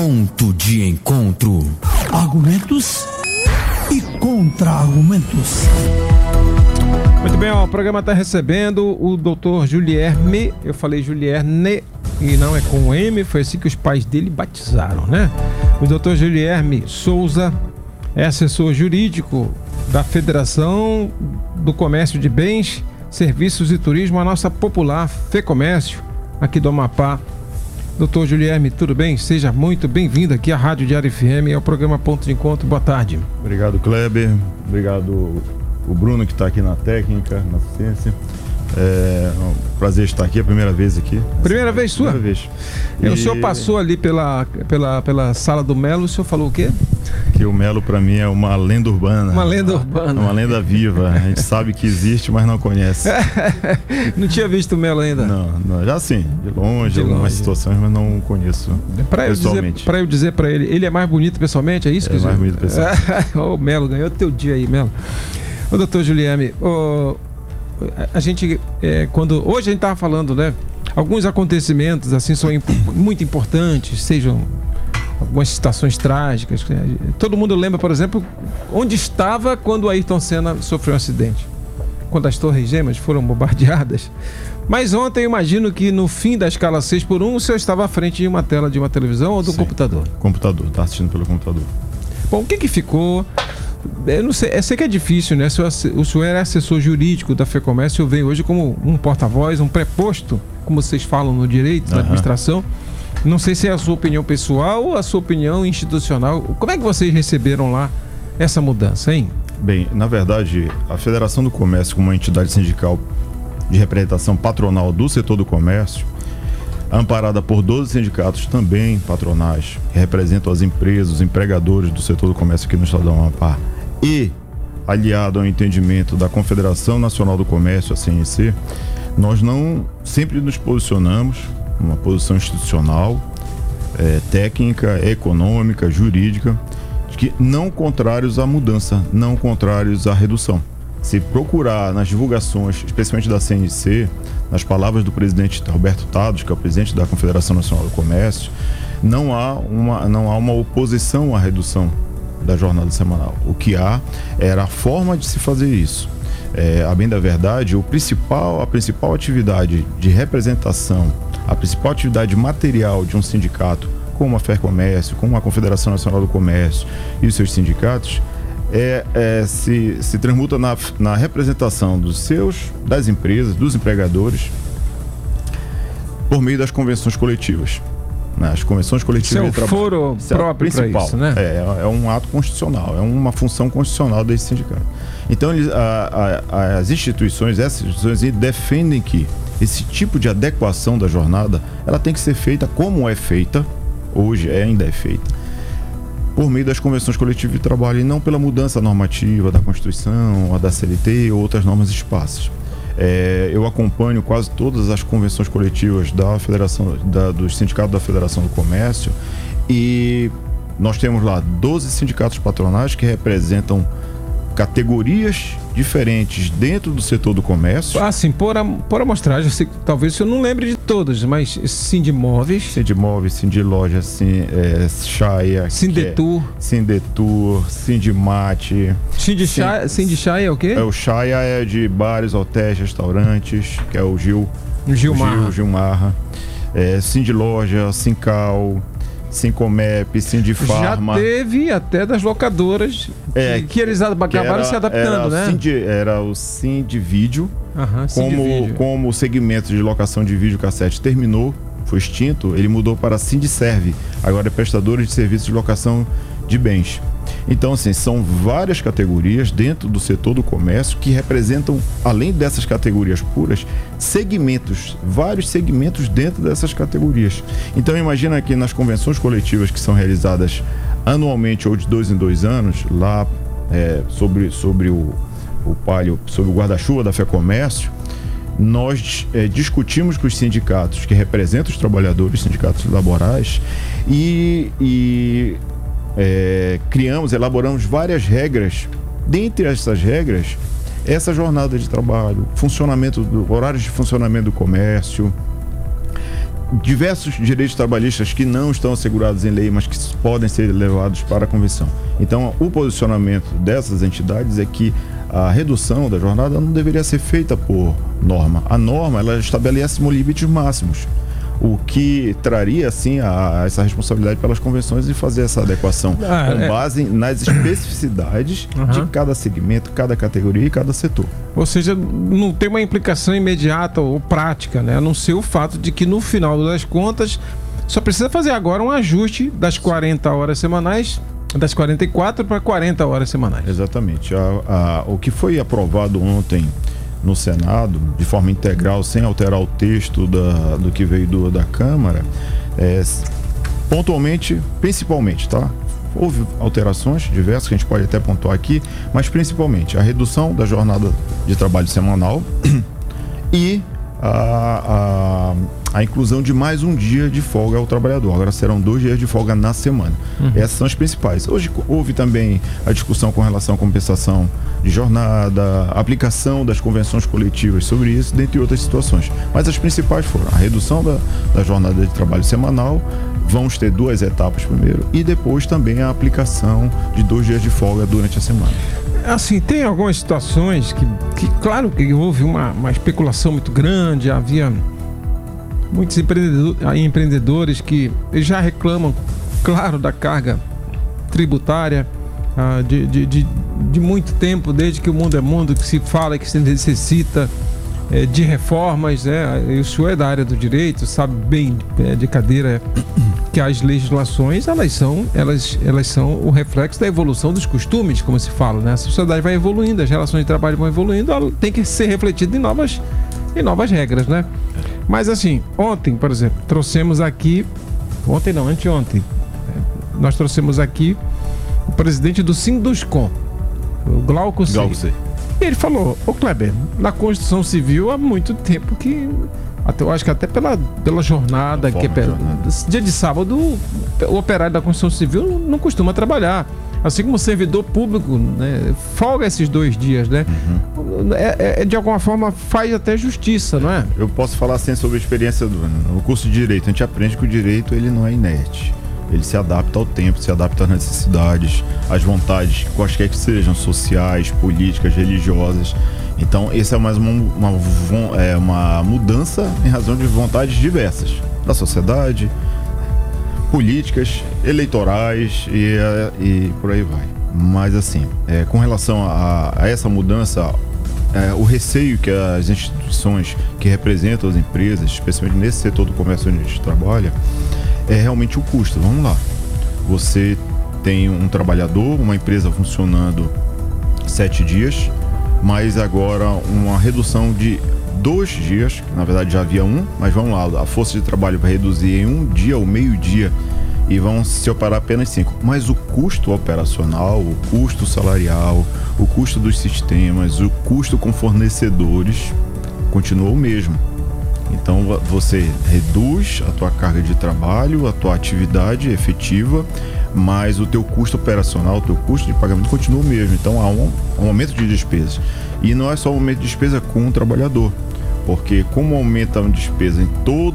Ponto de encontro. Argumentos e contra-argumentos. Muito bem, o programa está recebendo o Dr. Julierme. Eu falei Julierne e não é com M, foi assim que os pais dele batizaram, né? O Dr. Julierme Souza é assessor jurídico da Federação do Comércio de Bens, Serviços e Turismo, a nossa popular FEComércio, aqui do Amapá. Doutor Julierme, tudo bem? Seja muito bem-vindo aqui à Rádio Diário FM, ao programa Ponto de Encontro. Boa tarde. Obrigado, Kleber. Obrigado, o Bruno, que está aqui na técnica, na assistência. É um prazer estar aqui, a primeira vez aqui. Primeira vez sua? Primeira vez. O senhor passou ali pela sala do Melo, o senhor falou o quê? Que o Melo, para mim, é uma lenda urbana. Uma lenda urbana. Uma lenda viva. A gente sabe que existe, mas não conhece. Não tinha visto o Melo ainda? Não. Já sim, de longe, algumas situações, mas não conheço pessoalmente. Para eu dizer para ele, ele é mais bonito pessoalmente, é isso? É mais bonito pessoalmente. O Melo, ganhou teu dia aí, Melo. Ô, doutor Julierme, a gente, hoje a gente estava falando, né? Alguns acontecimentos assim são muito importantes, sejam algumas situações trágicas. Todo mundo lembra, por exemplo, onde estava quando o Ayrton Senna sofreu um acidente, quando as Torres Gêmeas foram bombardeadas. Mas ontem eu imagino que no fim da escala 6x1 o senhor estava à frente de uma tela de uma televisão ou do computador? Computador, está assistindo pelo computador. Bom, o que ficou? Eu não sei, eu sei que é difícil, né? O senhor é assessor jurídico da FEComércio, eu venho hoje como um porta-voz, um preposto, como vocês falam no direito, na administração. Não sei se é a sua opinião pessoal ou a sua opinião institucional. Como é que vocês receberam lá essa mudança, hein? Bem, na verdade, a Federação do Comércio, como uma entidade sindical de representação patronal do setor do comércio, amparada por 12 sindicatos também patronais, que representam as empresas, os empregadores do setor do comércio aqui no estado do Amapá, e aliado ao entendimento da Confederação Nacional do Comércio, a CNC, nós não sempre nos posicionamos numa posição institucional, técnica, econômica, jurídica, de que não contrários à mudança, não contrários à redução. Se procurar nas divulgações, especialmente da CNC, nas palavras do presidente Roberto Tados, que é o presidente da Confederação Nacional do Comércio, não há uma oposição à redução da jornada semanal. O que há era a forma de se fazer isso. A bem da verdade, a principal atividade de representação, a principal atividade material de um sindicato, como a FEComércio, como a Confederação Nacional do Comércio e os seus sindicatos, se transmuta na representação das empresas, dos empregadores, por meio das convenções coletivas. As convenções coletivas de trabalho. Foro próprio principal, isso, né? É um ato constitucional, é uma função constitucional desse sindicato. Então, essas instituições defendem que esse tipo de adequação da jornada, ela tem que ser feita como é feita, hoje ainda é feita, por meio das convenções coletivas de trabalho e não pela mudança normativa da Constituição, a da CLT ou outras normas esparsas. Eu acompanho quase todas as convenções coletivas da Federação, dos sindicatos da Federação do Comércio, e nós temos lá 12 sindicatos patronais que representam categorias diferentes dentro do setor do comércio. Sim, por amostragem, talvez você não lembre de todas, mas Sindimóveis, Sindiloja, Chaia, Sindetur, Sindimate. Sindichaia é o quê? O Chaia é de bares, hotéis, restaurantes, que é o Gilmarra. Sindiloja, Sincal, Sincomep, Sindifarma. Já teve até das locadoras que eles acabaram se adaptando, né? Era o Sindivídeo, como o segmento de locação de videocassete terminou, foi extinto, ele mudou para Sindiserve, agora é prestador de serviços de locação de bens. Então, assim, são várias categorias dentro do setor do comércio que representam, além dessas categorias puras, segmentos, vários segmentos dentro dessas categorias. Então, imagina que nas convenções coletivas que são realizadas anualmente ou de 2 em 2 anos, lá sobre o guarda-chuva da FEComércio, nós discutimos com os sindicatos que representam os trabalhadores, sindicatos laborais, e elaboramos várias regras. Dentre essas regras, essa jornada de trabalho, horários de funcionamento do comércio, diversos direitos trabalhistas que não estão assegurados em lei, mas que podem ser levados para a convenção. Então, o posicionamento dessas entidades é que a redução da jornada não deveria ser feita por norma. A norma, ela estabelece limites máximos, o que traria, assim, essa responsabilidade pelas convenções de fazer essa adequação com base nas especificidades de cada segmento, cada categoria e cada setor. Ou seja, não tem uma implicação imediata ou prática, né? A não ser o fato de que, no final das contas, só precisa fazer agora um ajuste das 40 horas semanais, das 44 para 40 horas semanais. Exatamente. O que foi aprovado ontem no Senado, de forma integral, sem alterar o texto do que veio da Câmara, pontualmente, principalmente, tá? Houve alterações diversas que a gente pode até pontuar aqui, mas principalmente a redução da jornada de trabalho semanal e a inclusão de mais um dia de folga ao trabalhador. Agora serão 2 dias de folga na semana. Essas são as principais. Hoje houve também a discussão com relação à compensação de jornada, aplicação das convenções coletivas sobre isso, dentre outras situações. Mas as principais foram a redução da jornada de trabalho semanal. Vamos ter 2 etapas primeiro e depois também a aplicação de 2 dias de folga durante a semana. Assim, tem algumas situações que claro que houve uma especulação muito grande, havia muitos empreendedores que já reclamam, claro, da carga tributária de muito tempo, desde que o mundo é mundo, que se fala que se necessita de reformas, né? E o senhor é da área do direito, sabe bem de cadeira que as legislações elas são o reflexo da evolução dos costumes, como se fala, né? A sociedade vai evoluindo, as relações de trabalho vão evoluindo, ela tem que ser refletida em novas regras, né? Mas assim, ontem, por exemplo, anteontem, nós trouxemos aqui o presidente do Sinduscom, o Glauco C. E ele falou: ô Kleber, na Constituição Civil há muito tempo que, eu acho que até pela jornada, dia de sábado, o operário da Constituição Civil não costuma trabalhar. Assim como o servidor público, né, folga esses 2 dias, né? De alguma forma faz até justiça, não é? Eu posso falar assim sobre a experiência no curso de Direito. A gente aprende que o direito ele não é inerte. Ele se adapta ao tempo, se adapta às necessidades, às vontades, quaisquer que sejam, sociais, políticas, religiosas. Então, essa é mais uma mudança em razão de vontades diversas da sociedade, políticas, eleitorais e por aí vai. Mas assim, com relação a essa mudança, o receio que as instituições que representam as empresas, especialmente nesse setor do comércio onde a gente trabalha, é realmente o custo. Vamos lá. Você tem um trabalhador, uma empresa funcionando 7 dias, mas agora uma redução de 2 dias, que na verdade já havia 1, mas vamos lá, a força de trabalho vai reduzir em 1 dia, ao meio-dia, e vão se operar apenas 5. Mas o custo operacional, o custo salarial, o custo dos sistemas, o custo com fornecedores continua o mesmo. Então você reduz a tua carga de trabalho, a tua atividade efetiva, mas o teu custo operacional, o teu custo de pagamento continua o mesmo. Então há um aumento de despesas. E não é só um aumento de despesa com o trabalhador, porque como aumenta a despesa em todo